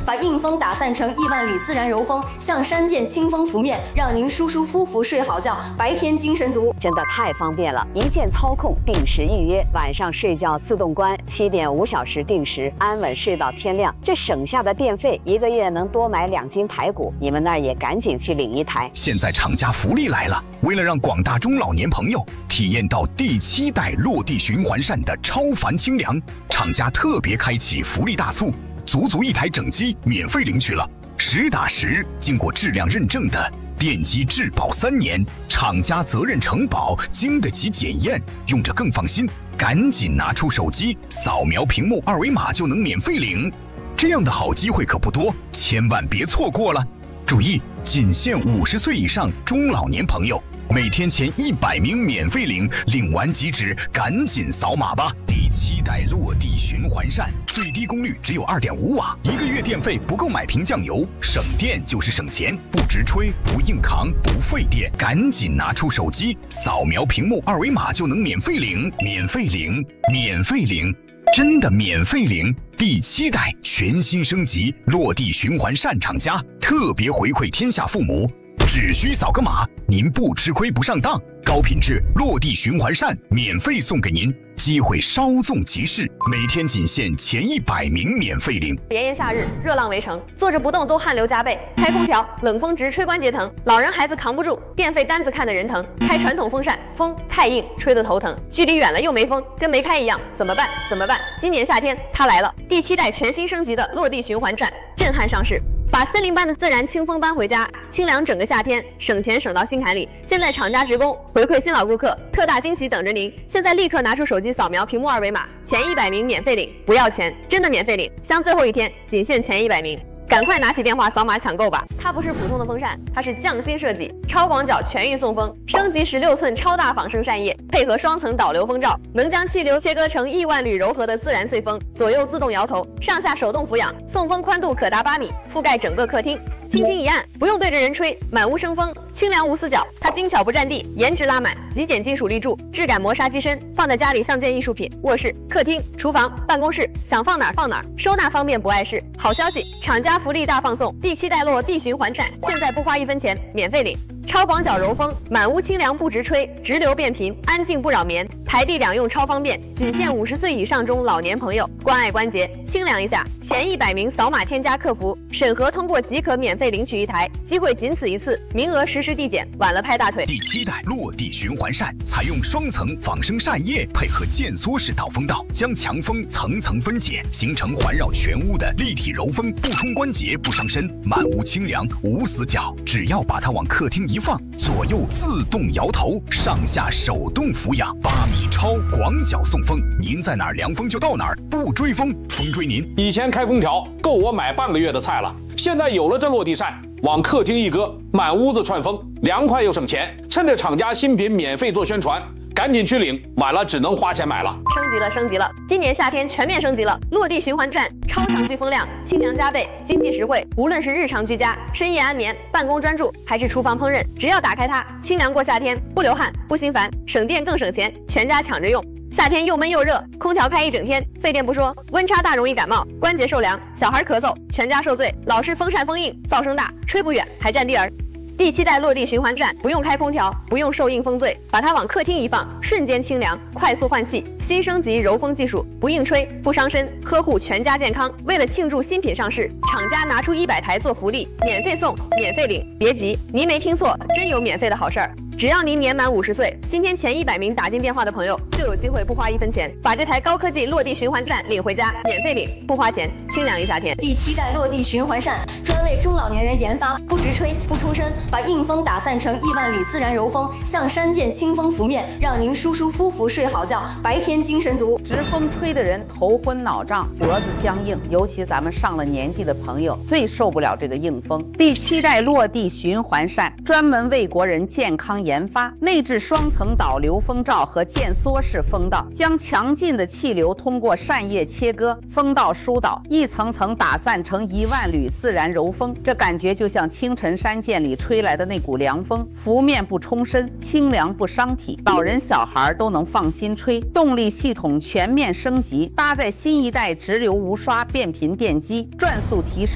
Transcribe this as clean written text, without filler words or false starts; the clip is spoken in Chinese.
把硬风打散成亿万缕自然柔风，像山涧清风拂面，让您舒舒服服睡好觉，白天精神足。 真的太方便了，一键操控，定时预约，晚上睡觉自动关，7点5小时定时，安稳睡到天亮。这省下的电费，1个月能多买2斤排骨。你们那儿也赶紧去领一台。 现在厂家福利来了，为了让广大中老年朋友体验到第7代落地循环扇的超凡清凉，厂家特别开启福利大促，足1台整机免费领取了，实打实经过质量认证的电机质保3年，厂家责任承保，经得起检验，用着更放心。赶紧拿出手机，扫描屏幕2维码就能免费领。这样的好机会可不多，千万别错过了。注意，仅限50岁以上中老年朋友，每天前100名免费领，领完即止，赶紧扫码吧。第7代落地循环扇，最低功率只有2.5瓦，1个月电费不够买瓶酱油，省电就是省钱，不直吹，不硬扛，不费电。赶紧拿出手机，扫描屏幕2维码就能免费领，免费领，免费领。真的免费领！第7代全新升级落地循环扇厂家特别回馈天下父母，只需扫个码，您不吃亏不上当，高品质落地循环扇免费送给您，机会稍纵即逝，每天仅限前100名免费领。 炎炎夏日，热浪围城，坐着不动都汗流浃背，开空调冷风直吹关节疼，老人孩子扛不住，电费单子看得人疼。开传统风扇，风太硬，吹得头疼，距离远了又没风，跟没开一样，怎么办？怎么办？今年夏天它来了，第7代全新升级的落地循环扇震撼上市。把森林般的自然清风搬回家，清凉整个夏天，省钱省到心坎里。现在厂家职工回馈新老顾客，特大惊喜等着您！现在立刻拿出手机扫描屏幕2维码，前100名免费领，不要钱，真的免费领，像最后一天，仅限前100名。赶快拿起电话扫码抢购吧！它不是普通的风扇，它是匠心设计，超广角全域送风，升级16寸超大仿生扇叶，配合双层导流风罩，能将气流切割成亿万缕柔和的自然碎风，左右自动摇头，上下手动俯仰，送风宽度可达8米，覆盖整个客厅。轻轻一按，不用对着人吹，满屋生风，清凉无死角。它精巧不占地，颜值拉满，极简金属立柱，质感磨砂机身，放在家里像件艺术品。卧室、客厅、厨房、办公室，想放哪儿放哪儿，收纳方便不碍事。好消息，厂家福利大放送，第7代落地循环扇，现在不花1分钱，免费领。超广角柔风，满屋清凉不直吹，直流变频，安静不扰眠，台地两用超方便，仅限50岁以上中老年朋友，关爱关节，清凉一下。前100名扫码添加客服，审核通过即可免费领取1台，机会仅此一次，名额实时递减，晚了拍大腿。 第7代落地循环扇采用双层仿生扇叶，配合渐缩式导风道，将强风层层分解，形成环绕全屋的立体柔风，不冲关节，不伤身，满屋清凉无死角。只要把它往客厅一放，左右自动摇头，上下手动俯仰，8米超广角送风，您在哪儿凉风就到哪儿，不追风，风追您。 以前开空调够我买半个月的菜了，现在有了这落地扇，往客厅一搁，满屋子串风，凉快又省钱。趁着厂家新品免费做宣传，赶紧去领，晚了只能花钱买了。 升级了！今年夏天全面升级了，落地循环扇超强聚风量，清凉加倍，经济实惠。无论是日常居家、深夜安眠、办公专注，还是厨房烹饪，只要打开它，清凉过夏天，不流汗，不心烦，省电更省钱，全家抢着用。夏天又闷又热，空调开一整天，费电不说，温差大容易感冒，关节受凉，小孩咳嗽，全家受罪。老是风扇风硬，噪声大，吹不远，还占地儿。第7代落地循环扇不用开空调，不用受硬风醉，把它往客厅一放，瞬间清凉，快速换气。新升级柔风技术，不硬吹，不伤身，呵护全家健康。为了庆祝新品上市，厂家拿出100台做福利，免费送，免费领。别急，您没听错，真有免费的好事儿。只要您年满50岁，今天前100名打进电话的朋友，就有机会不花1分钱，把这台高科技落地循环扇领回家，免费领，不花钱，清凉一夏天。 第7代落地循环扇专为中老年人研发，不直吹，不冲身，把硬风打散成亿万缕自然柔风，像山涧清风拂面，让您舒舒服服睡好觉，白天精神足。 直风吹的人头昏脑胀，脖子僵硬，尤其咱们上了年纪的朋友最受不了这个硬风。第7代落地循环扇专门为国人健康研发，内置双层导流风罩和渐缩式风道，将强劲的气流通过扇叶切割，风道疏导，一层层打散成1万缕自然柔风。这感觉就像清晨山涧里吹来的那股凉风，拂面不冲身，清凉不伤体，老人小孩都能放心吹。动力系统全面升级，搭载新一代直流无刷变频电机，转速提升